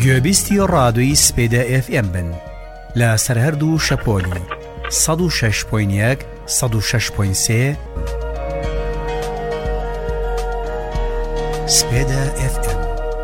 گوێبیستی ڕادۆی سپێدە FM بن لە سەرهەردوو شەپۆلی 106.1 106.3 سپێدە FM.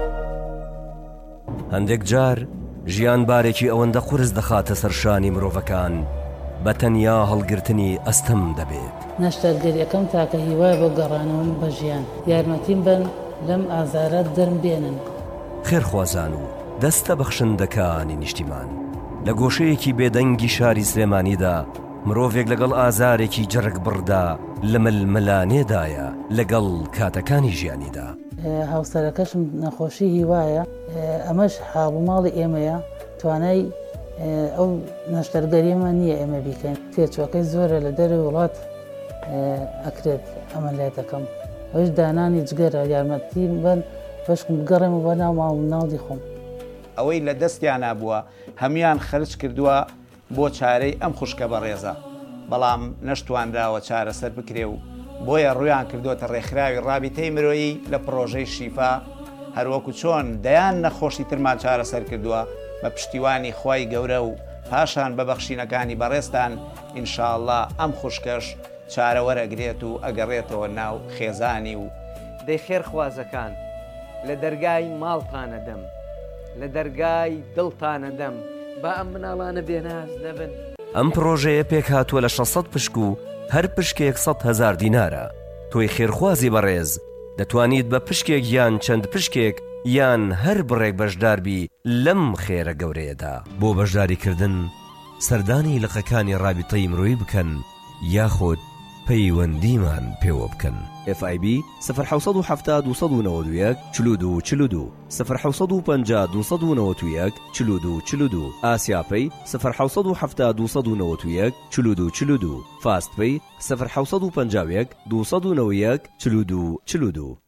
هەندێک جار ژیانبارێکی ئەوەندە قورس دەخاتە سەرشانی مرۆڤەکان بە تەنیا هەڵگرتنی ئەستەم دەبێت. نەشتەرگەریەکەم تاکە هیوایە بۆ گەڕانەوەم بە ژیان، یارمەتیم بن لەم ئازارە دەرم بێنن. خێرخوازان و دەستە بەخشندەکانی نیشتیمان لە گۆشەیەکی بێدەنگی شاری سلێمانیدا مرۆڤێک لەگەڵ ئازارێکی جەرگ بڕدا لە ململانێدایە لەگەڵ کاتەکانی ژیانیدا. هاوسەرەکەشم نەخۆشی هیوایە، ئەمەش حاڵوماڵی ئێمەیە، توانای ئەو نەشتەرگەریەمە نییە ئێمە بیکەین. تێچووەکەی زۆرە لە دەروی وڵات ئەکرێت ئەمەلایەتەکەم، ئەوش دانانی جگەرە، یارمەتی بن بەشکم بگەڕێمە بە ناو ماڵ ناڵی خۆم. ئەوەی لە دەستیان نابووە هەمیان خەرج کردووە بۆ چارەی ئەم خوشکە بەڕێزە، بەڵام نەشتوانراوە چارەسەر بکرێ و بۆیە ڕویان کردوتە ڕێکخراوی ڕابطەی مرۆیی لە پرۆژەی شیفا، هەروەکو چۆن دەیان نەخۆشی ترمان چارەسەر کردووە بە پشتیوانی خوای گەورە و پاشان بە بەخشینەکانی بەڕێستان ئینشاءڵڵا ئەم خوشکەش چارە وەرەگرێت و ئەگەڕێتەوە ناو خێزانی و دەی خێرخوازەکان لە دەرگای ماڵتانە دەم، لە دەرگای دڵتانە دەم، با ئەم مناڵانە بێناز دەبن. ئەم پرۆژەیە پێک هاتووە لە 600 پشک و هەر پشکێک 100,000 دینارە. تۆی خێرخوازی بەڕێز دەتوانیت بە پشکێک یان چەند پشکێک یان هەر بڕێک بەشداربی لەم خێرە گەورەیەدا. بۆ بەشداریکردن سەردانی لقەکانی ڕابطەی مرۆیی بکەن یاخود پەیوەندیمان پێوە بکەن. FIB 070 291 42 42 050 291 42 42 ئاسیاپەی 070 291 42 42 فاستپەی 051 291 42 42.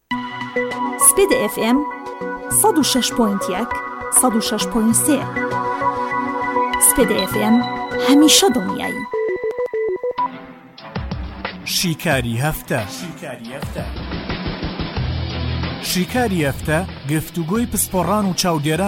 سپێدە FM 106.1 106.3 سپێدە FM هەمیشە دڵنیایی. شیکاری هەفتە. شیکاری هەفتە گفتوگۆی پسپۆڕان و چاودێران